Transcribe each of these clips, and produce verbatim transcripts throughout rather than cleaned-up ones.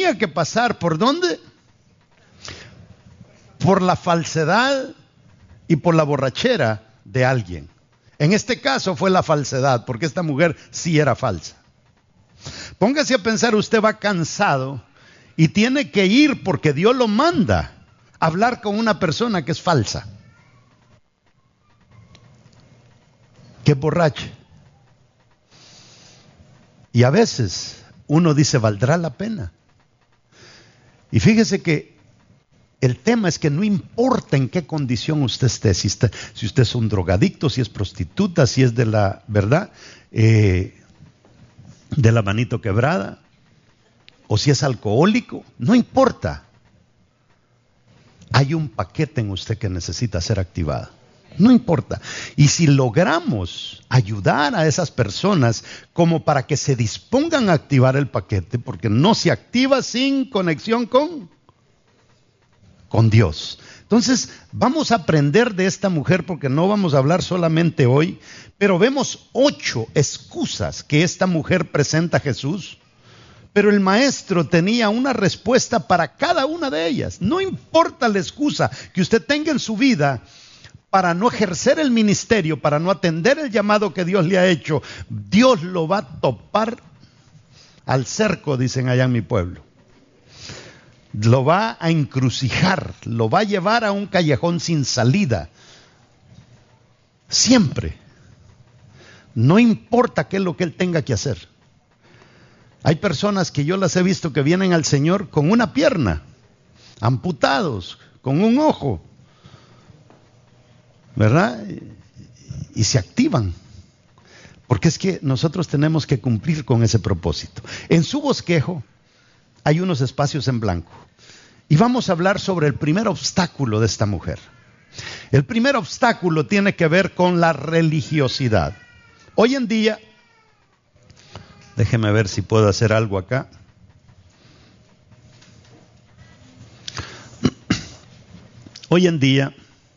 tenía que pasar ¿por dónde? Por la falsedad y por la borrachera de alguien. En este caso fue la falsedad, porque esta mujer sí era falsa. Póngase a pensar, usted va cansado y tiene que ir porque Dios lo manda a hablar con una persona que es falsa, que es borracha. Y a veces uno dice, ¿valdrá la pena? Y fíjese que el tema es que no importa en qué condición usted esté, si, está, si usted es un drogadicto, si es prostituta, si es de la, ¿verdad? Eh, de la manito quebrada, o si es alcohólico, no importa. Hay un paquete en usted que necesita ser activado. No importa. Y si logramos ayudar a esas personas como para que se dispongan a activar el paquete, porque no se activa sin conexión con, con Dios. Entonces, vamos a aprender de esta mujer, porque no vamos a hablar solamente hoy, pero vemos ocho excusas que esta mujer presenta a Jesús. Pero el maestro tenía una respuesta para cada una de ellas. No importa la excusa que usted tenga en su vida para no ejercer el ministerio, para no atender el llamado que Dios le ha hecho, Dios lo va a topar al cerco, dicen allá en mi pueblo. Lo va a encrucijar, lo va a llevar a un callejón sin salida. Siempre. No importa qué es lo que él tenga que hacer. Hay personas que yo las he visto que vienen al Señor con una pierna, amputados, con un ojo, ¿verdad? Y se activan. Porque es que nosotros tenemos que cumplir con ese propósito. En su bosquejo hay unos espacios en blanco. Y vamos a hablar sobre el primer obstáculo de esta mujer. El primer obstáculo tiene que ver con la religiosidad. Hoy en día, déjeme ver si puedo hacer algo acá. Hoy en día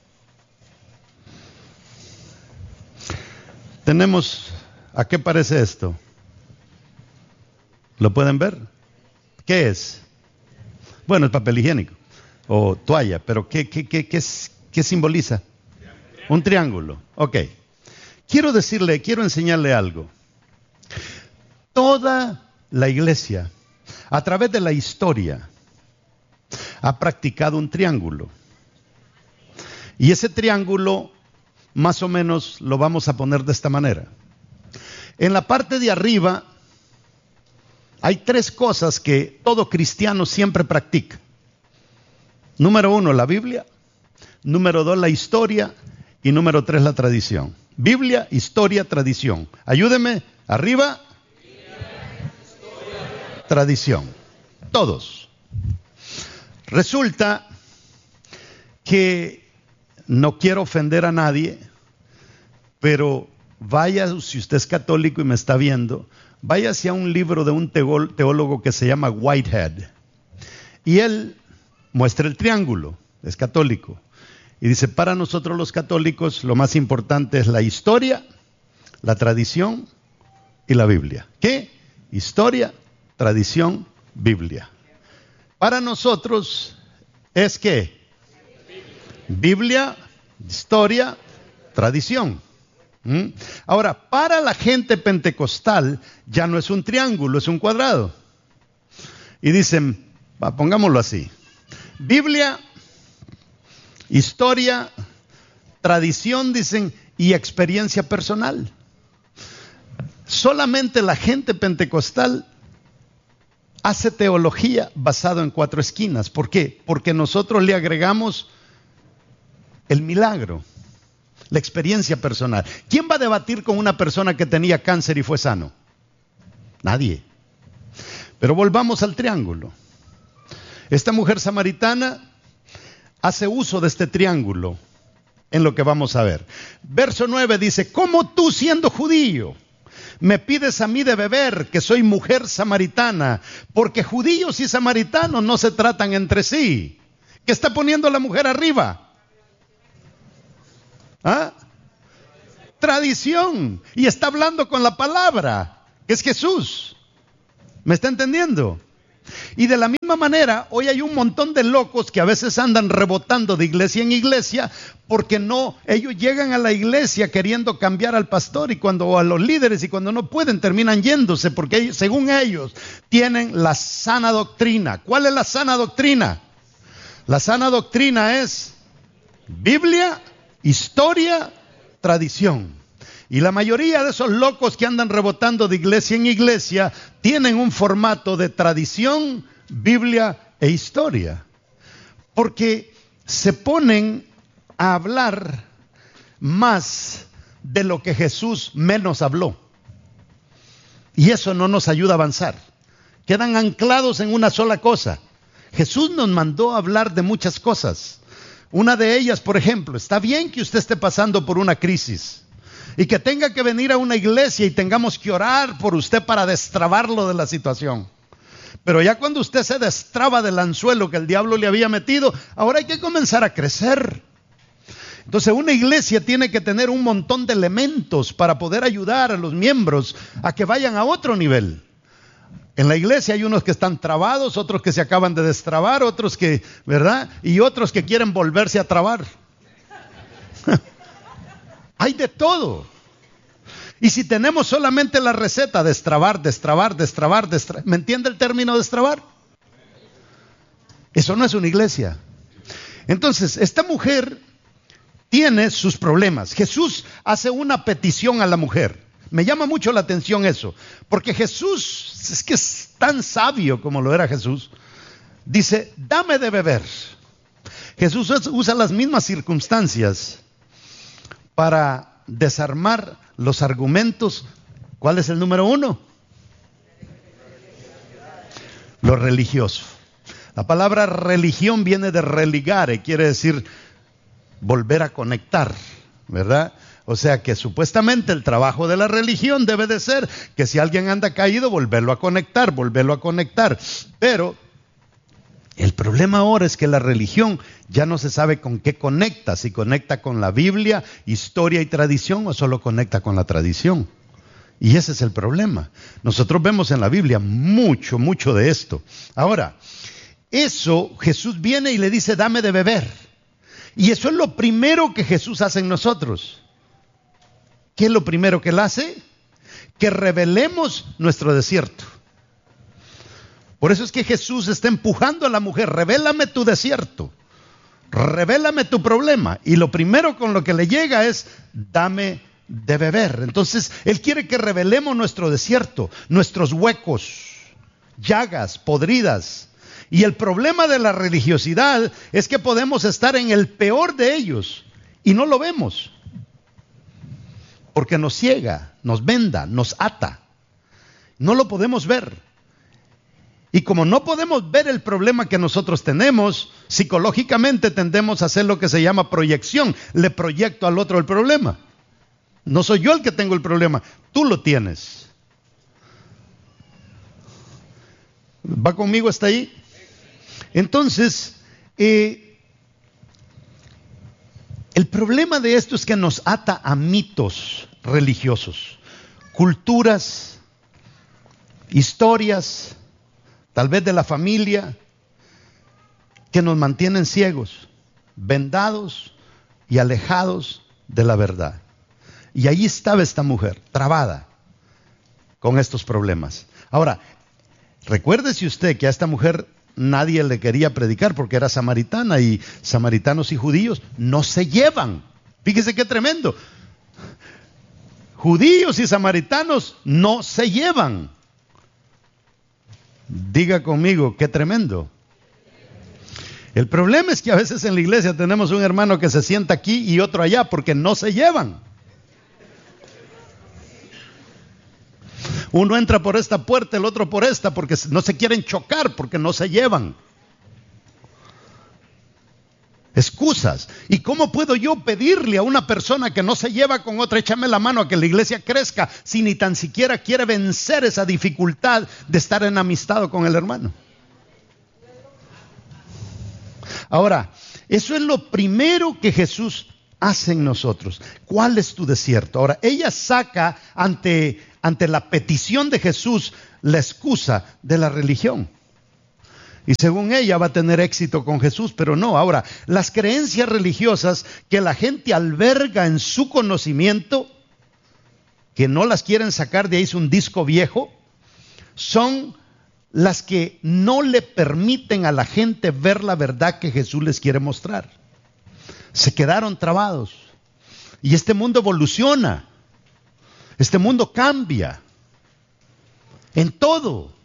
tenemos, ¿a qué parece esto? ¿Lo pueden ver? ¿Qué es? Bueno, es papel higiénico o toalla, pero ¿qué, qué, qué, qué, es, qué simboliza? Un triángulo. Ok. Quiero decirle, quiero enseñarle algo. Toda la iglesia, a través de la historia, ha practicado un triángulo. Y ese triángulo, más o menos, lo vamos a poner de esta manera. En la parte de arriba, hay tres cosas que todo cristiano siempre practica. Número uno, la Biblia. Número dos, la historia. Y número tres, la tradición. Biblia, historia, tradición. Ayúdeme. Arriba. Tradición. Todos. Resulta que no quiero ofender a nadie, pero vaya, si usted es católico y me está viendo, vaya hacia un libro de un teólogo que se llama Whitehead. Y él muestra el triángulo, es católico. Y dice, para nosotros los católicos lo más importante es la historia, la tradición y la Biblia. ¿Qué? Historia, tradición, Biblia. Para nosotros es ¿qué? Biblia, historia, tradición. ¿Mm? Ahora, para la gente pentecostal ya no es un triángulo, es un cuadrado. Y dicen, va, pongámoslo así: Biblia, historia, tradición, dicen, y experiencia personal. Solamente la gente pentecostal hace teología basado en cuatro esquinas. ¿Por qué? Porque nosotros le agregamos el milagro, la experiencia personal. ¿Quién va a debatir con una persona que tenía cáncer y fue sano? Nadie. Pero volvamos al triángulo. Esta mujer samaritana hace uso de este triángulo en lo que vamos a ver. Verso nueve dice, ¿cómo tú siendo judío me pides a mí de beber, que soy mujer samaritana? Porque judíos y samaritanos no se tratan entre sí. ¿Qué está poniendo la mujer arriba? ¿Ah? Tradición. Y está hablando con la palabra, que es Jesús. ¿Me está entendiendo? Y de la misma manera, hoy hay un montón de locos que a veces andan rebotando de iglesia en iglesia porque no, ellos llegan a la iglesia queriendo cambiar al pastor y cuando o a los líderes y cuando no pueden terminan yéndose porque ellos, según ellos tienen la sana doctrina. ¿Cuál es la sana doctrina? La sana doctrina es Biblia, historia, tradición. Y la mayoría de esos locos que andan rebotando de iglesia en iglesia tienen un formato de tradición, Biblia e historia. Porque se ponen a hablar más de lo que Jesús menos habló. Y eso no nos ayuda a avanzar. Quedan anclados en una sola cosa. Jesús nos mandó a hablar de muchas cosas. Una de ellas, por ejemplo, está bien que usted esté pasando por una crisis y que tenga que venir a una iglesia y tengamos que orar por usted para destrabarlo de la situación. Pero ya cuando usted se destraba del anzuelo que el diablo le había metido, ahora hay que comenzar a crecer. Entonces una iglesia tiene que tener un montón de elementos para poder ayudar a los miembros a que vayan a otro nivel. En la iglesia hay unos que están trabados, otros que se acaban de destrabar, otros que, ¿verdad? Y otros que quieren volverse a trabar. Hay de todo. Y si tenemos solamente la receta, destrabar, destrabar, destrabar, destrabar, ¿me entiende el término destrabar? Eso no es una iglesia. Entonces, esta mujer tiene sus problemas. Jesús hace una petición a la mujer. Me llama mucho la atención eso, porque Jesús, es que es tan sabio como lo era Jesús, dice, dame de beber. Jesús usa las mismas circunstancias para desarmar los argumentos. ¿Cuál es el número uno? Lo religioso. La palabra religión viene de religare, quiere decir volver a conectar, ¿verdad? O sea que supuestamente el trabajo de la religión debe de ser que si alguien anda caído, volverlo a conectar, volverlo a conectar. Pero el problema ahora es que la religión ya no se sabe con qué conecta, si conecta con la Biblia, historia y tradición o solo conecta con la tradición. Y ese es el problema. Nosotros vemos en la Biblia mucho, mucho de esto. Ahora, eso Jesús viene y le dice, dame de beber. Y eso es lo primero que Jesús hace en nosotros. ¿Qué es lo primero que Él hace? Que revelemos nuestro desierto. Por eso es que Jesús está empujando a la mujer, revélame tu desierto, revélame tu problema. Y lo primero con lo que le llega es, dame de beber. Entonces, Él quiere que revelemos nuestro desierto, nuestros huecos, llagas, podridas. Y el problema de la religiosidad es que podemos estar en el peor de ellos y no lo vemos. Porque nos ciega, nos venda, nos ata. No lo podemos ver. Y como no podemos ver el problema que nosotros tenemos, psicológicamente tendemos a hacer lo que se llama proyección. Le proyecto al otro el problema. No soy yo el que tengo el problema, tú lo tienes. ¿Va conmigo hasta ahí? Entonces, eh, el problema de esto es que nos ata a mitos religiosos, culturas, historias, tal vez de la familia, que nos mantienen ciegos, vendados y alejados de la verdad. Y ahí estaba esta mujer, trabada con estos problemas. Ahora, recuérdese usted que a esta mujer nadie le quería predicar porque era samaritana y samaritanos y judíos no se llevan. Fíjese qué tremendo. Judíos y samaritanos no se llevan. Diga conmigo, qué tremendo. El problema es que a veces en la iglesia tenemos un hermano que se sienta aquí y otro allá porque no se llevan. Uno entra por esta puerta, el otro por esta, porque no se quieren chocar, porque no se llevan. Excusas. ¿Y cómo puedo yo pedirle a una persona que no se lleva con otra, échame la mano a que la iglesia crezca, si ni tan siquiera quiere vencer esa dificultad de estar en amistad con el hermano? Ahora, eso es lo primero que Jesús hace en nosotros. ¿Cuál es tu desierto? Ahora, ella saca ante, ante la petición de Jesús la excusa de la religión. Y según ella va a tener éxito con Jesús, pero no. Ahora, las creencias religiosas que la gente alberga en su conocimiento, que no las quieren sacar de ahí, es un disco viejo, son las que no le permiten a la gente ver la verdad que Jesús les quiere mostrar. Se quedaron trabados. Y este mundo evoluciona. Este mundo cambia. En todo.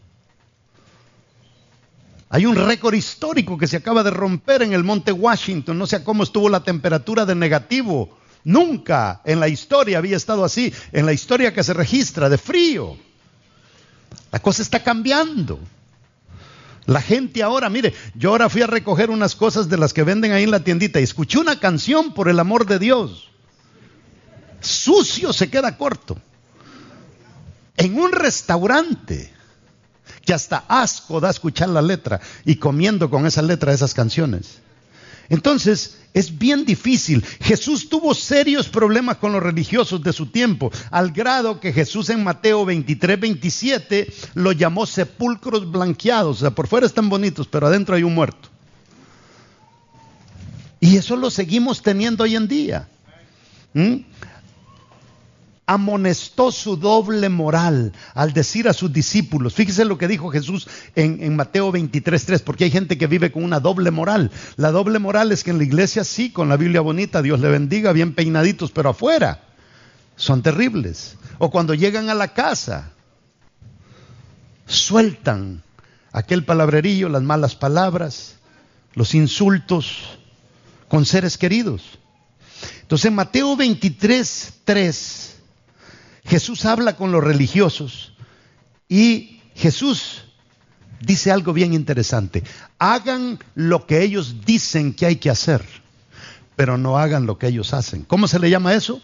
Hay un récord histórico que se acaba de romper en el monte Washington. No sé cómo estuvo la temperatura de negativo. Nunca en la historia había estado así. En la historia que se registra de frío. La cosa está cambiando. La gente ahora, mire, yo ahora fui a recoger unas cosas de las que venden ahí en la tiendita y escuché una canción, por el amor de Dios. Sucio se queda corto. En un restaurante. Que hasta asco da escuchar la letra y comiendo con esa letra esas canciones. Entonces es bien difícil. Jesús tuvo serios problemas con los religiosos de su tiempo, al grado que Jesús en Mateo veintitrés, veintisiete lo llamó sepulcros blanqueados. O sea, por fuera están bonitos, pero adentro hay un muerto. Y eso lo seguimos teniendo hoy en día. ¿Mm? Amonestó su doble moral al decir a sus discípulos, fíjese lo que dijo Jesús en, en Mateo veintitrés, tres, porque hay gente que vive con una doble moral. La doble moral es que en la iglesia sí, con la Biblia bonita, Dios le bendiga, bien peinaditos, pero afuera son terribles. O cuando llegan a la casa, sueltan aquel palabrerillo, las malas palabras, los insultos con seres queridos. Entonces en Mateo veintitrés, tres, Jesús habla con los religiosos y Jesús dice algo bien interesante. Hagan lo que ellos dicen que hay que hacer, pero no hagan lo que ellos hacen. ¿Cómo se le llama eso?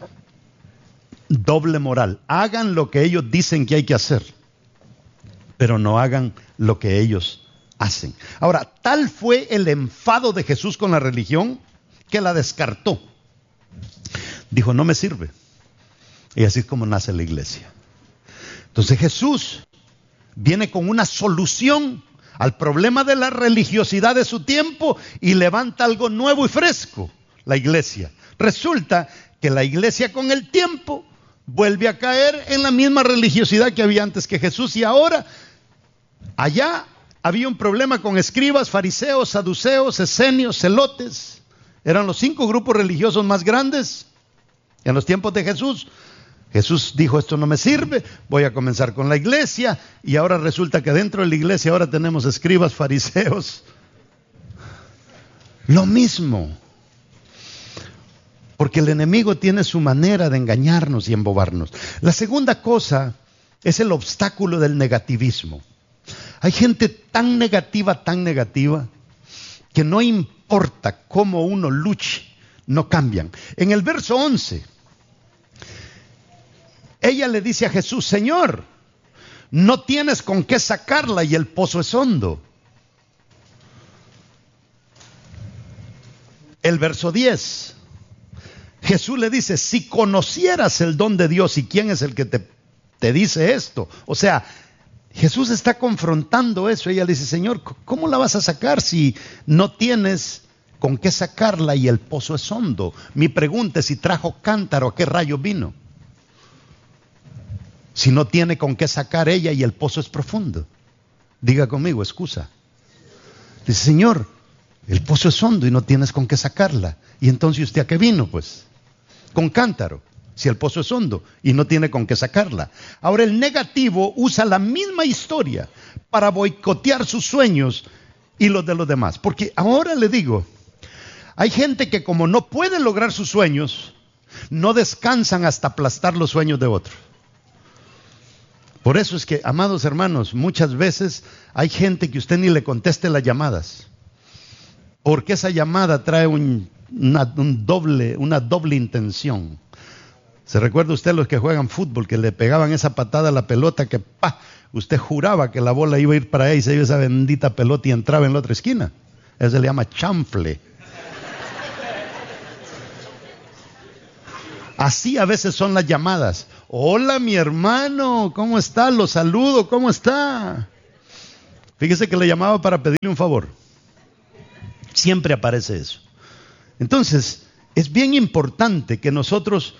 Doble moral. Hagan lo que ellos dicen que hay que hacer, pero no hagan lo que ellos hacen. Ahora, tal fue el enfado de Jesús con la religión que la descartó. Dijo, no me sirve. Y así es como nace la iglesia. Entonces Jesús viene con una solución al problema de la religiosidad de su tiempo y levanta algo nuevo y fresco, la iglesia. Resulta que la iglesia con el tiempo vuelve a caer en la misma religiosidad que había antes que Jesús. Y ahora, allá había un problema con escribas, fariseos, saduceos, esenios, celotes. Eran los cinco grupos religiosos más grandes en los tiempos de Jesús. Jesús dijo, esto no me sirve, voy a comenzar con la iglesia. Y ahora resulta que dentro de la iglesia ahora tenemos escribas, fariseos. Lo mismo. Porque el enemigo tiene su manera de engañarnos y embobarnos. La segunda cosa es el obstáculo del negativismo. Hay gente tan negativa, tan negativa, que no importa cómo uno luche, no cambian. En el verso once, ella le dice a Jesús, Señor, no tienes con qué sacarla y el pozo es hondo. El verso diez, Jesús le dice, si conocieras el don de Dios y quién es el que te, te dice esto. O sea, Jesús está confrontando eso. Ella le dice, Señor, ¿cómo la vas a sacar si no tienes con qué sacarla y el pozo es hondo? Mi pregunta es si trajo cántaro, ¿a qué rayo vino? Si no tiene con qué sacar ella y el pozo es profundo. Diga conmigo, excusa. Dice, Señor, el pozo es hondo y no tienes con qué sacarla. ¿Y entonces usted a qué vino? Pues, con cántaro, si el pozo es hondo y no tiene con qué sacarla. Ahora el negativo usa la misma historia para boicotear sus sueños y los de los demás. Porque ahora le digo, hay gente que como no puede lograr sus sueños, no descansan hasta aplastar los sueños de otros. Por eso es que, amados hermanos, muchas veces hay gente que usted ni le conteste las llamadas, porque esa llamada trae un, una, un doble, una doble intención. ¿Se recuerda usted los que juegan fútbol, que le pegaban esa patada a la pelota que ¡pah! Usted juraba que la bola iba a ir para ahí y se iba esa bendita pelota y entraba en la otra esquina? Eso se le llama chanfle. Así a veces son las llamadas. Hola mi hermano, ¿cómo está? Lo saludo, ¿cómo está? Fíjese que le llamaba para pedirle un favor. Siempre aparece eso. Entonces, es bien importante que nosotros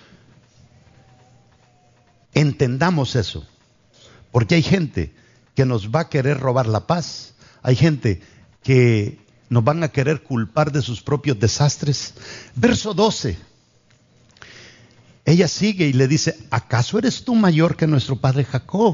entendamos eso. Porque hay gente que nos va a querer robar la paz. Hay gente que nos van a querer culpar de sus propios desastres. Verso doce. Ella sigue y le dice, ¿acaso eres tú mayor que nuestro padre Jacob?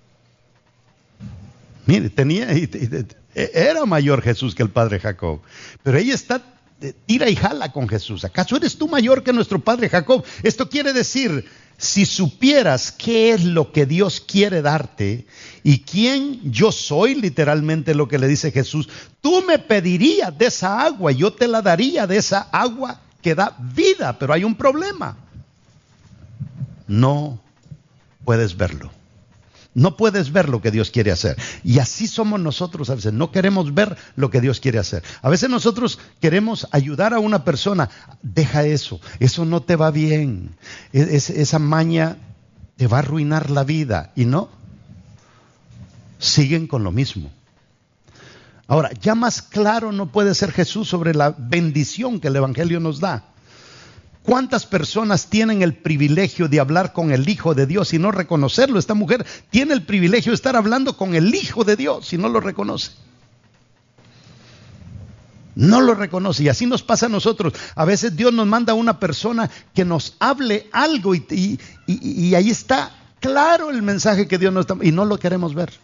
Mire, tenía, era mayor Jesús que el padre Jacob. Pero ella está, tira y jala con Jesús. ¿Acaso eres tú mayor que nuestro padre Jacob? Esto quiere decir, si supieras qué es lo que Dios quiere darte y quién yo soy, literalmente lo que le dice Jesús, tú me pedirías de esa agua, yo te la daría de esa agua que da vida. Pero hay un problema. No puedes verlo. No puedes ver lo que Dios quiere hacer. Y así somos nosotros a veces. No queremos ver lo que Dios quiere hacer. A veces nosotros queremos ayudar a una persona. Deja eso. Eso no te va bien. Es, esa maña te va a arruinar la vida. Y no. Siguen con lo mismo. Ahora, ya más claro no puede ser Jesús sobre la bendición que el Evangelio nos da. ¿Cuántas personas tienen el privilegio de hablar con el Hijo de Dios y no reconocerlo? Esta mujer tiene el privilegio de estar hablando con el Hijo de Dios y no lo reconoce. No lo reconoce. Y así nos pasa a nosotros. A veces Dios nos manda a una persona que nos hable algo y, y, y, y ahí está claro el mensaje que Dios nos da y no lo queremos ver.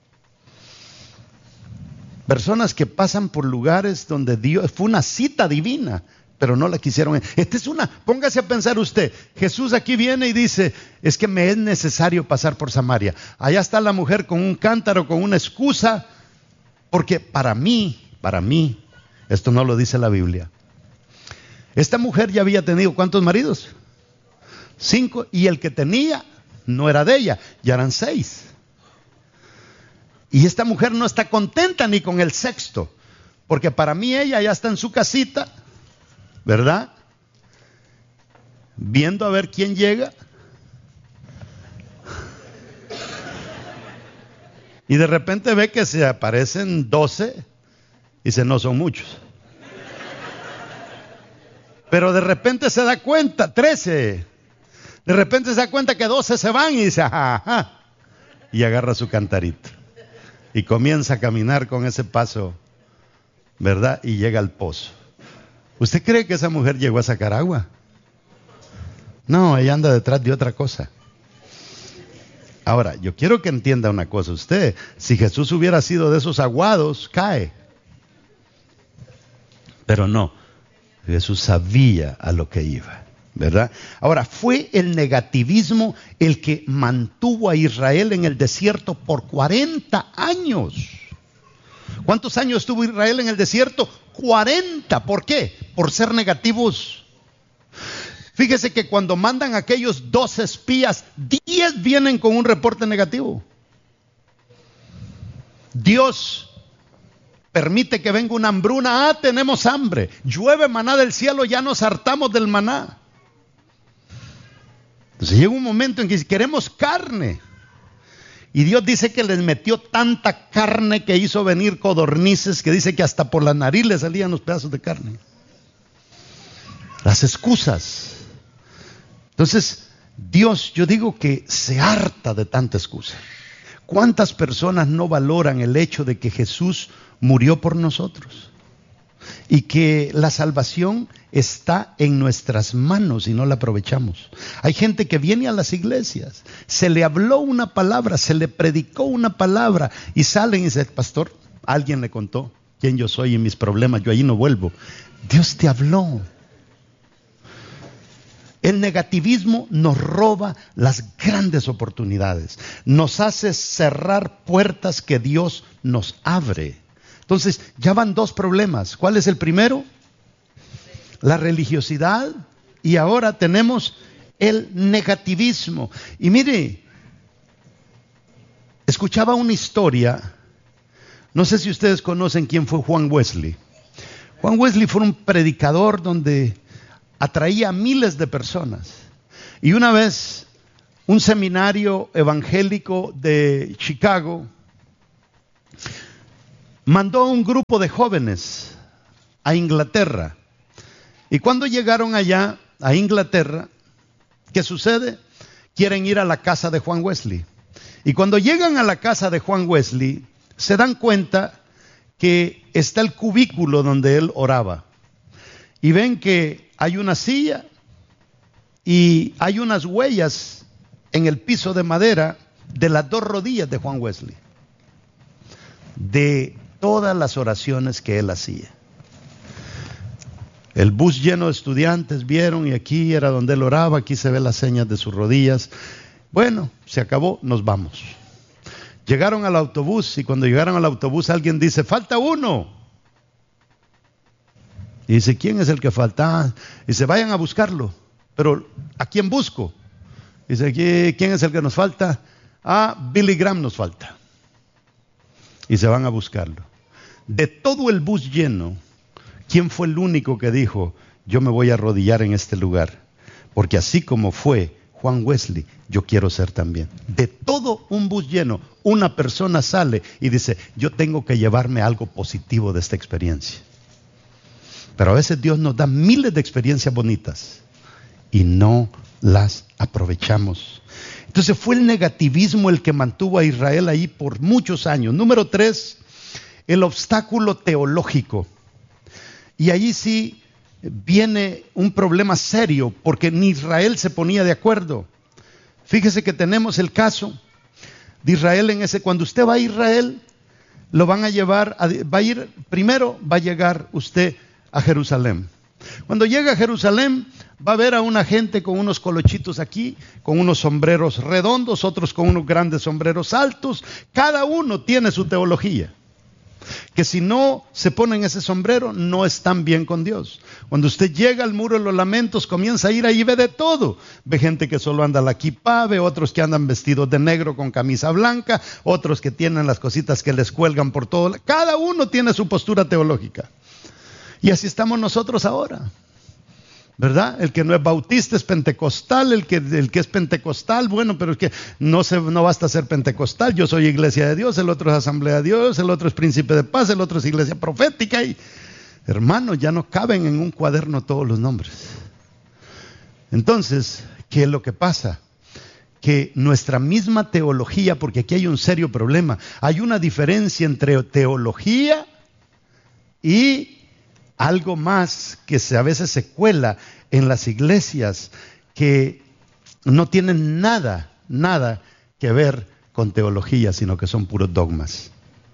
Personas que pasan por lugares donde Dios fue una cita divina, pero no la quisieron. Esta es una, póngase a pensar usted, Jesús aquí viene y dice, es que me es necesario pasar por Samaria. Allá está la mujer con un cántaro, con una excusa, porque para mí, para mí, esto no lo dice la Biblia. Esta mujer ya había tenido, ¿cuántos maridos? Cinco, y el que tenía no era de ella, ya eran seis. Y esta mujer no está contenta ni con el sexto, porque para mí ella ya está en su casita, ¿verdad? Viendo a ver quién llega. Y de repente ve que se aparecen doce y dice, no son muchos. Pero de repente se da cuenta, trece. De repente se da cuenta que doce se van y dice, ajá, ajá. Y agarra su cantarito. Y comienza a caminar con ese paso, ¿verdad? Y llega al pozo. ¿Usted cree que esa mujer llegó a sacar agua? No, ella anda detrás de otra cosa. Ahora, yo quiero que entienda una cosa usted. Si Jesús hubiera sido de esos aguados, cae. Pero no, Jesús sabía a lo que iba, ¿verdad? Ahora, fue el negativismo el que mantuvo a Israel en el desierto por cuarenta años. ¿Cuántos años estuvo Israel en el desierto? cuarenta. ¿Por qué? Por ser negativos. Fíjese que cuando mandan aquellos dos espías, diez vienen con un reporte negativo. Dios permite que venga una hambruna. Ah, tenemos hambre. Llueve maná del cielo, ya nos hartamos del maná. Entonces llega un momento en que queremos carne. Y Dios dice que les metió tanta carne que hizo venir codornices, que dice que hasta por la nariz le salían los pedazos de carne. Las excusas. Entonces, Dios, yo digo que se harta de tanta excusa. ¿Cuántas personas no valoran el hecho de que Jesús murió por nosotros? Y que la salvación está en nuestras manos y no la aprovechamos. Hay gente que viene a las iglesias, se le habló una palabra, se le predicó una palabra y salen y dicen, pastor, alguien le contó quién yo soy y mis problemas, yo allí no vuelvo. Dios te habló. El negativismo nos roba las grandes oportunidades, nos hace cerrar puertas que Dios nos abre. Entonces, ya van dos problemas. ¿Cuál es el primero? La religiosidad. Y ahora tenemos el negativismo. Y mire, escuchaba una historia. No sé si ustedes conocen quién fue Juan Wesley. Juan Wesley fue un predicador donde atraía a miles de personas. Y una vez, un seminario evangélico de Chicago mandó un grupo de jóvenes a Inglaterra. Y cuando llegaron allá a Inglaterra, ¿qué sucede? Quieren ir a la casa de Juan Wesley. Y cuando llegan a la casa de Juan Wesley, se dan cuenta que está el cubículo donde él oraba. Y ven que hay una silla y hay unas huellas en el piso de madera de las dos rodillas de Juan Wesley, de todas las oraciones que él hacía. El bus lleno de estudiantes vieron, y aquí era donde él oraba, aquí se ve las señas de sus rodillas. Bueno, se acabó, nos vamos. Llegaron al autobús, y cuando llegaron al autobús alguien dice: falta uno. Y dice: ¿quién es el que falta? Ah, dice: vayan a buscarlo. Pero ¿a quién busco? Dice: ¿quién es el que nos falta? Ah, Billy Graham nos falta. Y se van a buscarlo. De todo el bus lleno, ¿quién fue el único que dijo: yo me voy a arrodillar en este lugar? Porque así como fue Juan Wesley, yo quiero ser también. De todo un bus lleno, una persona sale y dice: yo tengo que llevarme algo positivo de esta experiencia. Pero a veces Dios nos da miles de experiencias bonitas y no las aprovechamos. Entonces fue el negativismo el que mantuvo a Israel ahí por muchos años. Número tres, el obstáculo teológico. Y allí sí viene un problema serio, porque ni Israel se ponía de acuerdo. Fíjese que tenemos el caso de Israel en ese. Cuando usted va a Israel, lo van a llevar, a, va a ir, primero va a llegar usted a Jerusalén. Cuando llega a Jerusalén, va a ver a una gente con unos colochitos aquí, con unos sombreros redondos, otros con unos grandes sombreros altos. Cada uno tiene su teología, que si no se ponen ese sombrero, no están bien con Dios. Cuando usted llega al muro de los lamentos, comienza a ir ahí, ve de todo. Ve gente que solo anda la kipá, ve otros que andan vestidos de negro con camisa blanca, otros que tienen las cositas que les cuelgan por todo. Cada uno tiene su postura teológica. Y así estamos nosotros ahora, ¿verdad? El que no es bautista es pentecostal, el que, el que es pentecostal, bueno, pero es que no, se, no basta ser pentecostal. Yo soy iglesia de Dios, el otro es asamblea de Dios, el otro es príncipe de paz, el otro es iglesia profética. Y hermanos, ya no caben en un cuaderno todos los nombres. Entonces, ¿qué es lo que pasa? Que nuestra misma teología, porque aquí hay un serio problema, hay una diferencia entre teología y algo más que se, a veces se cuela en las iglesias, que no tienen nada, nada que ver con teología, sino que son puros dogmas.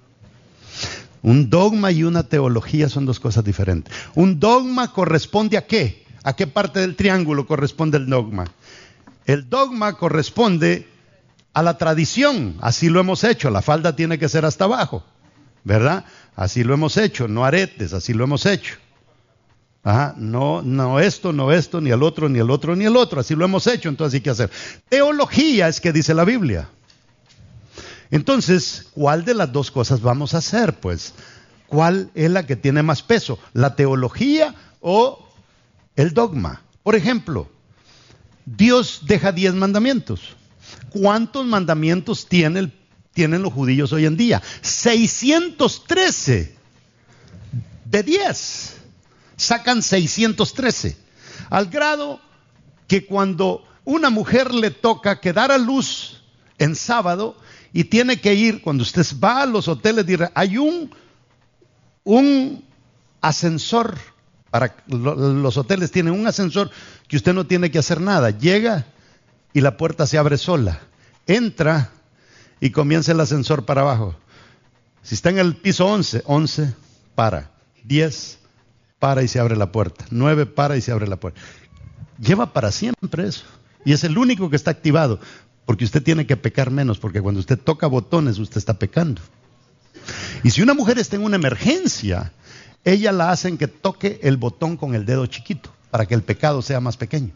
Un dogma y una teología son dos cosas diferentes. Un dogma corresponde a qué? ¿A qué parte del triángulo corresponde el dogma? El dogma corresponde a la tradición. Así lo hemos hecho. La falda tiene que ser hasta abajo, ¿verdad? Así lo hemos hecho, no aretes, así lo hemos hecho. Ajá, no, no esto, no esto, ni el otro, ni el otro, ni el otro, así lo hemos hecho, entonces hay que hacer. Teología es que dice la Biblia. Entonces, ¿cuál de las dos cosas vamos a hacer? Pues, ¿cuál es la que tiene más peso? ¿La teología o el dogma? Por ejemplo, Dios deja diez mandamientos. ¿Cuántos mandamientos tiene el tienen los judíos hoy en día? seiscientos trece de diez. Sacan seiscientos trece. Al grado que cuando una mujer le toca que dar a luz en sábado y tiene que ir, cuando usted va a los hoteles, hay un, un ascensor. Para los hoteles tienen un ascensor que usted no tiene que hacer nada. Llega y la puerta se abre sola. Entra y comienza el ascensor para abajo. Si está en el piso once, once para, diez para y se abre la puerta, nueve para y se abre la puerta. Lleva para siempre eso. Y es el único que está activado, porque usted tiene que pecar menos, porque cuando usted toca botones, usted está pecando. Y si una mujer está en una emergencia, ella la hacen que toque el botón con el dedo chiquito, para que el pecado sea más pequeño.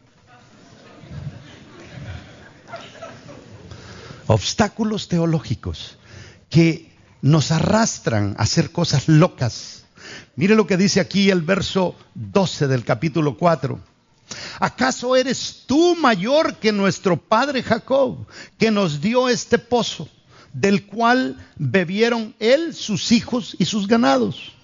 Obstáculos teológicos que nos arrastran a hacer cosas locas. Mire lo que dice aquí el verso doce del capítulo cuatro. ¿Acaso eres tú mayor que nuestro padre Jacob, que nos dio este pozo, del cual bebieron él, sus hijos y sus ganados.